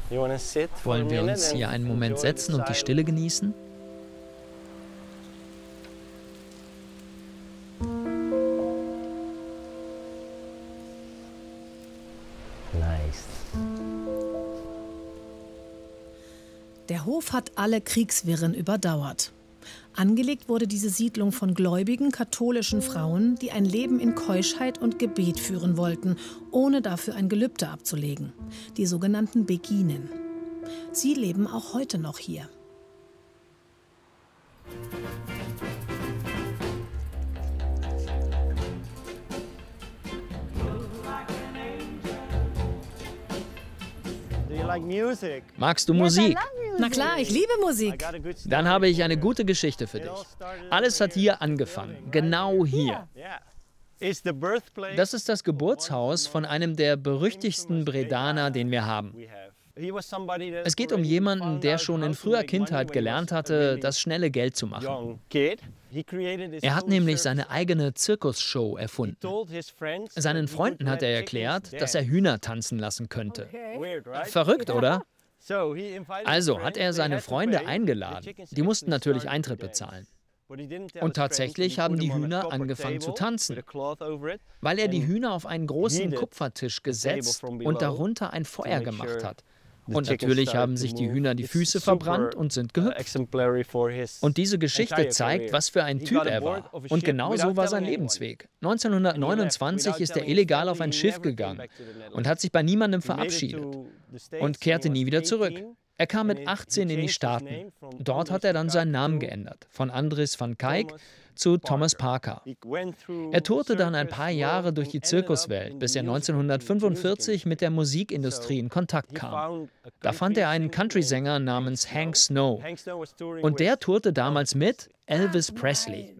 Wollen wir uns hier einen Moment setzen und die Stille genießen? Der Hof hat alle Kriegswirren überdauert. Angelegt wurde diese Siedlung von gläubigen katholischen Frauen, die ein Leben in Keuschheit und Gebet führen wollten, ohne dafür ein Gelübde abzulegen. Die sogenannten Beginen. Sie leben auch heute noch hier. Magst du Musik? Na klar, ich liebe Musik. Dann habe ich eine gute Geschichte für dich. Alles hat hier angefangen, genau hier. Das ist das Geburtshaus von einem der berüchtigsten Bredaner, den wir haben. Es geht um jemanden, der schon in früher Kindheit gelernt hatte, das schnelle Geld zu machen. Er hat nämlich seine eigene Zirkusshow erfunden. Seinen Freunden hat er erklärt, dass er Hühner tanzen lassen könnte. Verrückt, oder? Also hat er seine Freunde eingeladen. Die mussten natürlich Eintritt bezahlen. Und tatsächlich haben die Hühner angefangen zu tanzen, weil er die Hühner auf einen großen Kupfertisch gesetzt und darunter ein Feuer gemacht hat. Und natürlich haben sich die Hühner die Füße verbrannt und sind gehüpft. Und diese Geschichte zeigt, was für ein Typ er war. Und genau so war sein Lebensweg. 1929 ist er illegal auf ein Schiff gegangen und hat sich bei niemandem verabschiedet und kehrte nie wieder zurück. Er kam mit 18 in die Staaten. Dort hat er dann seinen Namen geändert, von Andries van Keyck zu Thomas Parker. Er tourte dann ein paar Jahre durch die Zirkuswelt, bis er 1945 mit der Musikindustrie in Kontakt kam. Da fand er einen Country-Sänger namens Hank Snow. Und der tourte damals mit Elvis Presley.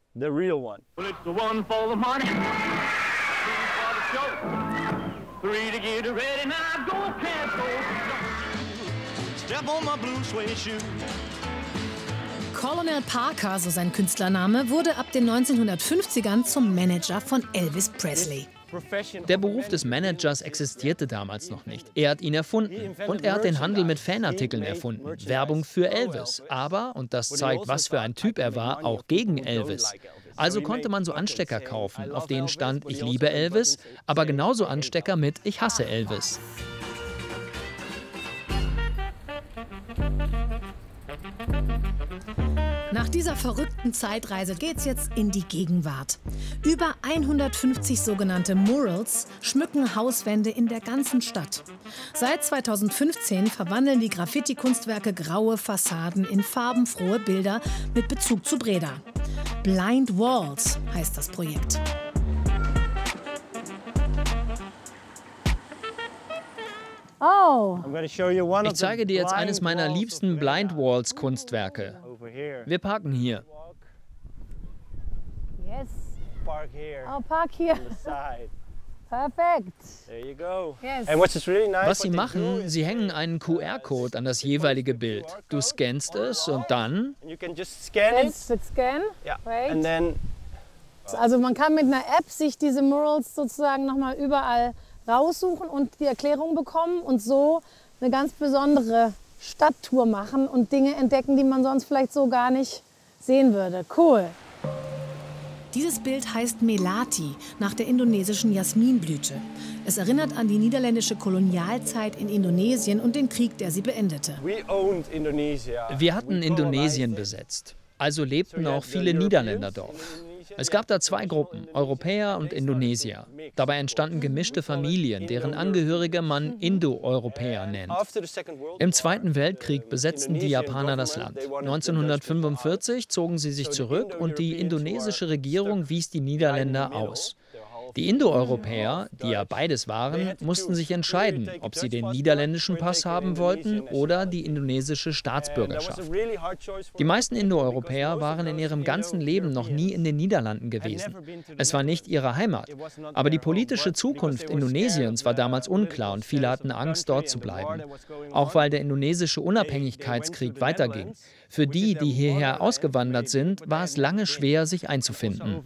Colonel Parker, so sein Künstlername, wurde ab den 1950ern zum Manager von Elvis Presley. Der Beruf des Managers existierte damals noch nicht. Er hat ihn erfunden. Und er hat den Handel mit Fanartikeln erfunden. Werbung für Elvis. Aber, und das zeigt, was für ein Typ er war, auch gegen Elvis. Also konnte man so Anstecker kaufen, auf denen stand, ich liebe Elvis, aber genauso Anstecker mit, ich hasse Elvis. Nach dieser verrückten Zeitreise geht's jetzt in die Gegenwart. Über 150 sogenannte Murals schmücken Hauswände in der ganzen Stadt. Seit 2015 verwandeln die Graffiti-Kunstwerke graue Fassaden in farbenfrohe Bilder mit Bezug zu Breda. Blind Walls heißt das Projekt. Ich zeige dir jetzt eines meiner liebsten Blind Walls Kunstwerke. Wir parken hier. Yes. Oh, park here. Perfekt. Was sie machen, sie hängen einen QR-Code an das jeweilige Bild. Du scannst es und dann... Scan. Also man kann mit einer App sich diese Murals sozusagen nochmal überall raussuchen und die Erklärung bekommen und so eine ganz besondere Stadttour machen und Dinge entdecken, die man sonst vielleicht so gar nicht sehen würde. Cool. Dieses Bild heißt Melati, nach der indonesischen Jasminblüte. Es erinnert an die niederländische Kolonialzeit in Indonesien und den Krieg, der sie beendete. Wir hatten Indonesien besetzt. Also lebten auch viele Niederländer dort. Es gab da zwei Gruppen, Europäer und Indonesier. Dabei entstanden gemischte Familien, deren Angehörige man Indo-Europäer nennt. Im Zweiten Weltkrieg besetzten die Japaner das Land. 1945 zogen sie sich zurück und die indonesische Regierung wies die Niederländer aus. Die Indo-Europäer, die ja beides waren, mussten sich entscheiden, ob sie den niederländischen Pass haben wollten oder die indonesische Staatsbürgerschaft. Die meisten Indo-Europäer waren in ihrem ganzen Leben noch nie in den Niederlanden gewesen. Es war nicht ihre Heimat. Aber die politische Zukunft Indonesiens war damals unklar und viele hatten Angst, dort zu bleiben. Auch weil der indonesische Unabhängigkeitskrieg weiterging. Für die, die hierher ausgewandert sind, war es lange schwer, sich einzufinden.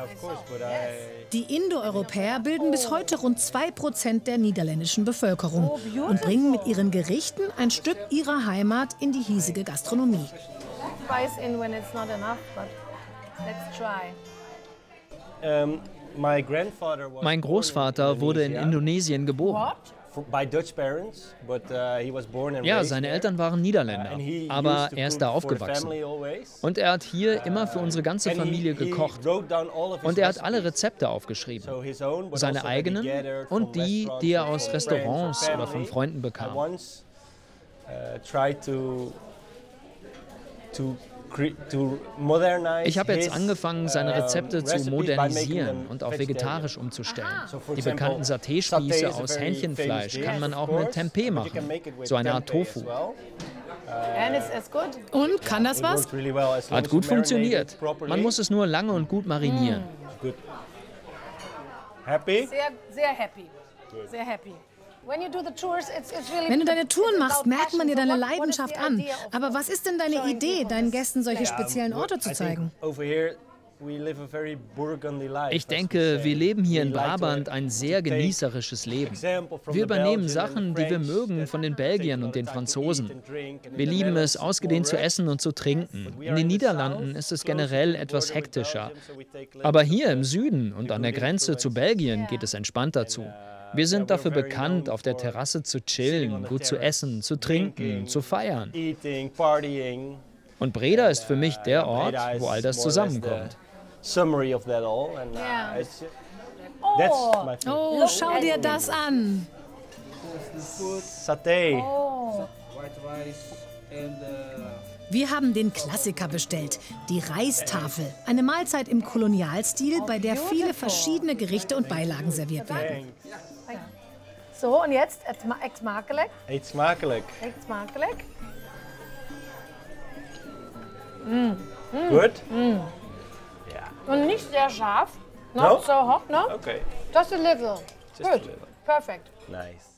Die Indoeuropäer bilden bis heute rund 2% der niederländischen Bevölkerung und bringen mit ihren Gerichten ein Stück ihrer Heimat in die hiesige Gastronomie. Mein Großvater wurde in Indonesien geboren. Ja, seine Eltern waren Niederländer, aber er ist da aufgewachsen. Und er hat hier immer für unsere ganze Familie gekocht. Und er hat alle Rezepte aufgeschrieben. Seine eigenen und die er aus Restaurants oder von Freunden bekam. Ich habe jetzt angefangen, seine Rezepte zu modernisieren und auf vegetarisch umzustellen. Die bekannten Saté-Spieße aus Hähnchenfleisch kann man auch mit Tempeh machen, so eine Art Tofu. Und kann das was? Hat gut funktioniert. Man muss es nur lange und gut marinieren. Sehr happy. Sehr happy. Wenn du deine Touren machst, merkt man dir deine Leidenschaft an. Aber was ist denn deine Idee, deinen Gästen solche speziellen Orte zu zeigen? Ich denke, wir leben hier in Brabant ein sehr genießerisches Leben. Wir übernehmen Sachen, die wir mögen, von den Belgiern und den Franzosen. Wir lieben es, ausgedehnt zu essen und zu trinken. In den Niederlanden ist es generell etwas hektischer. Aber hier im Süden und an der Grenze zu Belgien geht es entspannter zu. Wir sind dafür bekannt, auf der Terrasse zu chillen, gut zu essen, zu trinken, zu feiern. Und Breda ist für mich der Ort, wo all das zusammenkommt. Oh, schau dir das an. Saté. Wir haben den Klassiker bestellt, die Reistafel. Eine Mahlzeit im Kolonialstil, bei der viele verschiedene Gerichte und Beilagen serviert werden. So, und jetzt eet smakelijk. Eet smakelijk. Eet smakelijk. Gut? Und nicht sehr scharf. Not so hot, no? Okay. Just a little. Just a Good. little. Perfect. Nice.